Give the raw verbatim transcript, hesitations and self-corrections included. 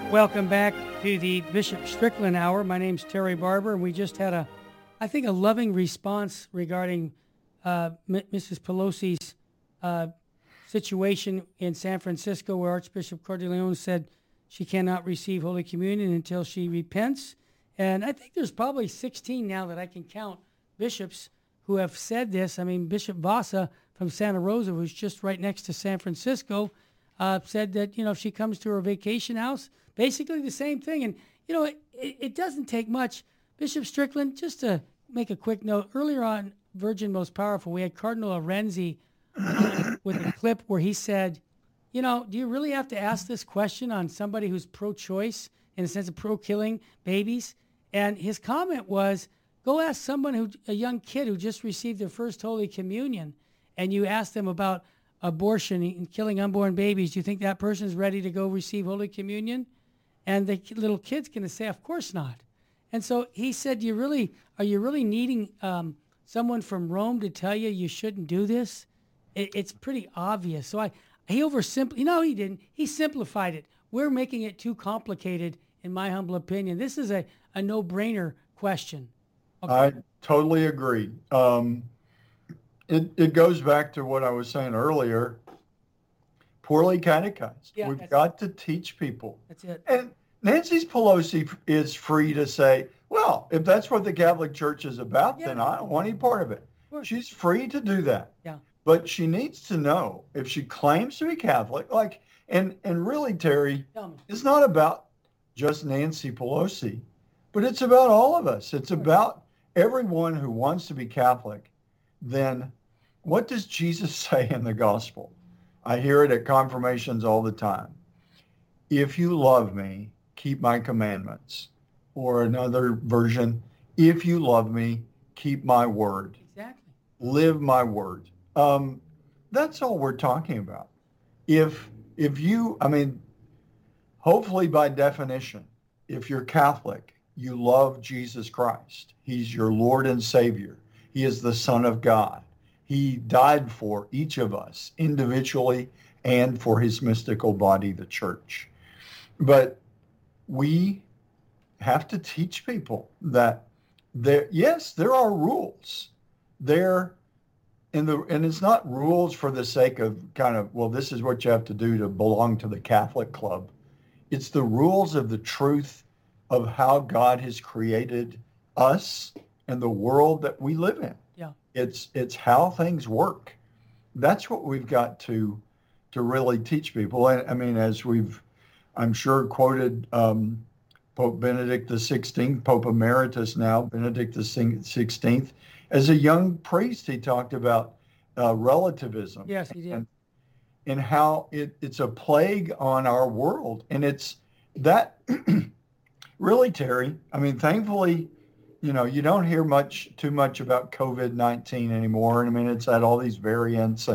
Welcome back to the Bishop Strickland Hour. My name's Terry Barber, and we just had a, I think, a loving response regarding uh, M- Missus Pelosi's uh, situation in San Francisco, where Archbishop Cordileone said she cannot receive Holy Communion until she repents. And I think there's probably sixteen now that I can count bishops who have said this. I mean, Bishop Vasa from Santa Rosa, who's just right next to San Francisco, uh, said that, you know, if she comes to her vacation house, basically the same thing. And, you know, it, it, it doesn't take much. Bishop Strickland, just to make a quick note, earlier on Virgin Most Powerful, we had Cardinal Arenzi with a clip where he said, you know, do you really have to ask this question on somebody who's pro-choice, in the sense of pro-killing babies? And his comment was, go ask someone who, a young kid who just received their first Holy Communion, and you ask them about abortion and killing unborn babies. Do you think that person's ready to go receive Holy Communion? And the little kid's going to say, of course not. And so he said, you really, are you really needing um, someone from Rome to tell you you shouldn't do this? It, it's pretty obvious. So I, he oversimplified, no, he didn't. He simplified it. We're making it too complicated, in my humble opinion. This is a, a no-brainer question. Okay. I totally agree. Um, it, it goes back to what I was saying earlier. Poorly catechized. Yeah, We've got to teach people. That's it. And Nancy Pelosi is free to say, well, if that's what the Catholic Church is about, yeah. then I don't want any part of it. Of She's free to do that. Yeah. But she needs to know, if she claims to be Catholic, like, and, and really, Terry, it's not about just Nancy Pelosi, but it's about all of us. It's about everyone who wants to be Catholic. Then what does Jesus say in the gospel? I hear it at confirmations all the time. If you love me, keep my commandments. Or another version, if you love me, keep my word. Exactly. Live my word. Um, that's all we're talking about. If if you, I mean, hopefully by definition, if you're Catholic, you love Jesus Christ. He's your Lord and Savior. He is the Son of God. He died for each of us individually and for his mystical body, the church. But we have to teach people that there, yes, there are rules. There, in the, and it's not rules for the sake of kind of, well, this is what you have to do to belong to the Catholic Club. It's the rules of the truth of how God has created us and the world that we live in. Yeah. It's it's how things work. That's what we've got to to really teach people. I, I mean, as we've, I'm sure, quoted um, Pope Benedict the sixteenth, Pope Emeritus now, Benedict the sixteenth. As a young priest, he talked about uh, relativism. Yes, he did. And, and how it, it's a plague on our world. And it's that, really, Terry, I mean, thankfully, you know, you don't hear much, too much about COVID nineteen anymore. And I mean, it's had all these variants.